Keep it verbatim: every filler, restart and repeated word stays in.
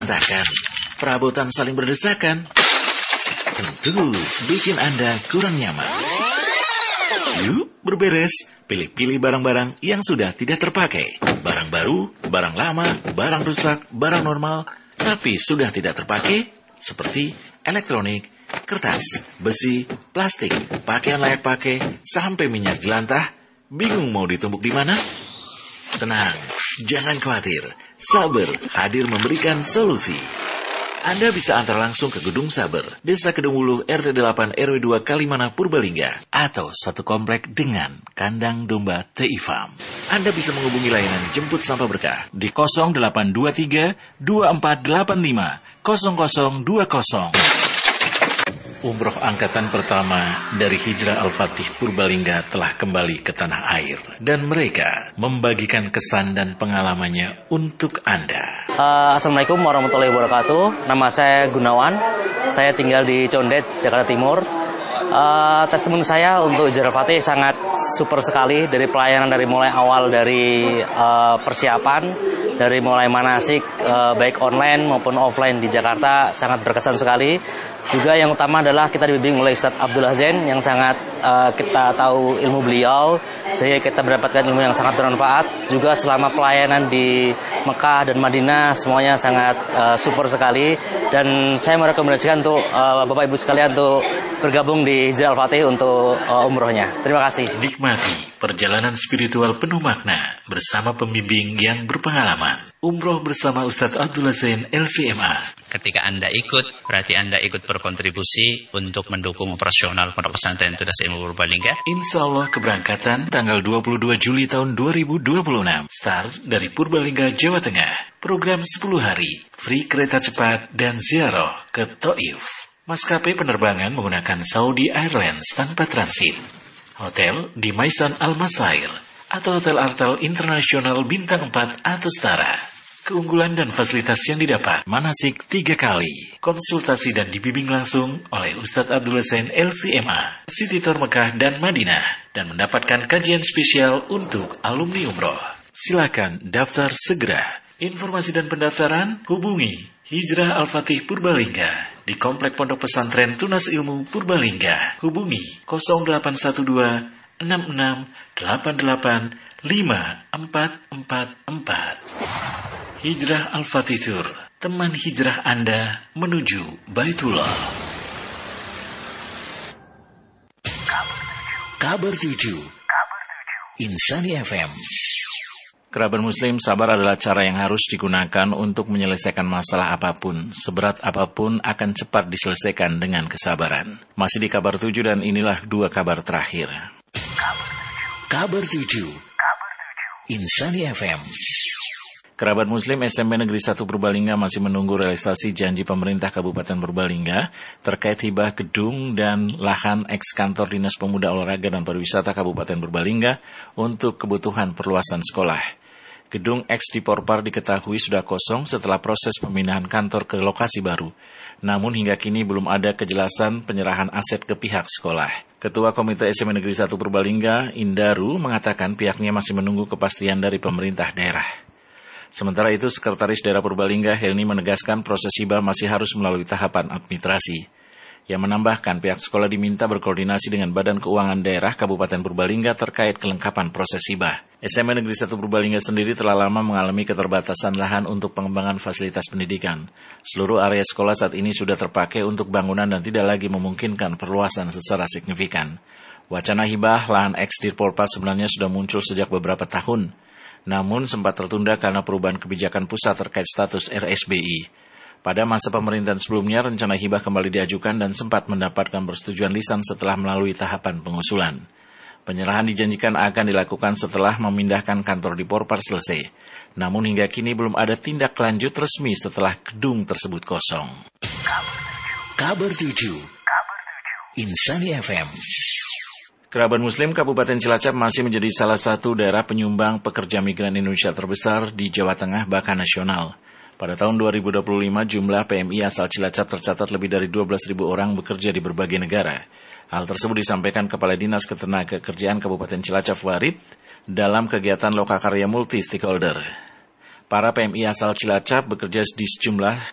Entahkan, perabotan saling berdesakan. Tentu bikin Anda kurang nyaman. Yuk berberes, pilih-pilih barang-barang yang sudah tidak terpakai. Barang baru, barang lama, barang rusak, barang normal, tapi sudah tidak terpakai, seperti elektronik, kertas, besi, plastik, pakaian layak pakai, sampai minyak jelantah. Bingung mau ditumpuk di mana? Tenang, jangan khawatir. Saber hadir memberikan solusi. Anda bisa antar langsung ke Gedung Saber, Desa Kedungulu, R T delapan R W dua Kalimana, Purbalingga, atau satu komplek dengan kandang domba T I Farm. Anda bisa menghubungi layanan jemput sampah berkah di nol delapan dua tiga dua empat delapan lima nol nol dua nol. Umroh angkatan pertama dari Hijrah Al-Fatih Purbalingga telah kembali ke tanah air, dan mereka membagikan kesan dan pengalamannya untuk Anda. Uh, Assalamualaikum warahmatullahi wabarakatuh. Nama saya Gunawan. Saya tinggal di Condet, Jakarta Timur. Uh, testimoni saya untuk Hijrah Al-Fatih sangat super sekali, dari pelayanan dari mulai awal, dari uh, persiapan, dari mulai manasik uh, baik online maupun offline di Jakarta sangat berkesan sekali. Juga yang utama adalah kita dibimbing oleh Ustadz Abdullah Zain yang sangat uh, kita tahu ilmu beliau, sehingga kita mendapatkan ilmu yang sangat bermanfaat. Juga selama pelayanan di Mekah dan Madinah semuanya sangat uh, super sekali, dan saya merekomendasikan untuk uh, Bapak Ibu sekalian untuk bergabung di Hijrah Al-Fatih untuk uh, umrohnya. Terima kasih. Nikmati perjalanan spiritual penuh makna bersama pembimbing yang berpengalaman. Umroh bersama Ustadz Abdullah Zain L V M A. Ketika Anda ikut, berarti Anda ikut berkontribusi untuk mendukung operasional Pondok Pesantren Tunas Ilmu Purbalingga. Insya Allah keberangkatan tanggal dua puluh dua Juli tahun dua ribu dua puluh enam. Start dari Purbalingga, Jawa Tengah. Program sepuluh hari, free kereta cepat dan ziarah ke Taif. Maskapai penerbangan menggunakan Saudi Airlines tanpa transit. Hotel di Maisan Al-Masair atau Hotel Artel Internasional Bintang empat atau setara. Keunggulan dan fasilitas yang didapat: manasik tiga kali, konsultasi dan dibimbing langsung oleh Ustadz Abdullah Zain L V M A, City Tour Mekah dan Madinah, dan mendapatkan kajian spesial untuk alumni umroh. Silakan daftar segera. Informasi dan pendaftaran hubungi Hijrah Al-Fatih Purbalingga di Komplek Pondok Pesantren Tunas Ilmu Purbalingga. Hubungi nol delapan satu dua enam enam delapan delapan lima empat empat empat. Hijrah Al-Fatih Tour, teman hijrah Anda menuju Baitullah. Kabar tujuh Insani F M. Kerabat Muslim, sabar adalah cara yang harus digunakan untuk menyelesaikan masalah apapun. Seberat apapun akan cepat diselesaikan dengan kesabaran. Masih di kabar tujuh, dan inilah dua kabar terakhir. Kabar tujuh Insani F M. Kerabat Muslim, S M P Negeri satu Purbalingga masih menunggu realisasi janji pemerintah Kabupaten Purbalingga terkait hibah gedung dan lahan eks kantor Dinas Pemuda Olahraga dan Pariwisata Kabupaten Purbalingga untuk kebutuhan perluasan sekolah. Gedung eks di Porpar diketahui sudah kosong setelah proses pemindahan kantor ke lokasi baru. Namun hingga kini belum ada kejelasan penyerahan aset ke pihak sekolah. Ketua Komite S M P Negeri satu Purbalingga, Indaru, mengatakan pihaknya masih menunggu kepastian dari pemerintah daerah. Sementara itu, Sekretaris Daerah Purbalingga, Helni, menegaskan proses hibah masih harus melalui tahapan administrasi. Yang menambahkan pihak sekolah diminta berkoordinasi dengan Badan Keuangan Daerah Kabupaten Purbalingga terkait kelengkapan proses hibah. S M P Negeri satu Purbalingga sendiri telah lama mengalami keterbatasan lahan untuk pengembangan fasilitas pendidikan. Seluruh area sekolah saat ini sudah terpakai untuk bangunan dan tidak lagi memungkinkan perluasan secara signifikan. Wacana hibah lahan eks di Porpar sebenarnya sudah muncul sejak beberapa tahun, namun sempat tertunda karena perubahan kebijakan pusat terkait status R S B I. Pada masa pemerintahan sebelumnya, rencana hibah kembali diajukan dan sempat mendapatkan persetujuan lisan setelah melalui tahapan pengusulan. Penyerahan dijanjikan akan dilakukan setelah memindahkan kantor di Porpar selesai. Namun hingga kini belum ada tindak lanjut resmi setelah gedung tersebut kosong. Kabar tujuh Insani F M. Kerabat Muslim, Kabupaten Cilacap masih menjadi salah satu daerah penyumbang pekerja migran Indonesia terbesar di Jawa Tengah bahkan nasional. Pada tahun dua ribu dua puluh lima, jumlah P M I asal Cilacap tercatat lebih dari dua belas ribu orang bekerja di berbagai negara. Hal tersebut disampaikan Kepala Dinas Ketenagakerjaan Kabupaten Cilacap, Warid, dalam kegiatan lokakarya multi stakeholder. Para P M I asal Cilacap bekerja di sejumlah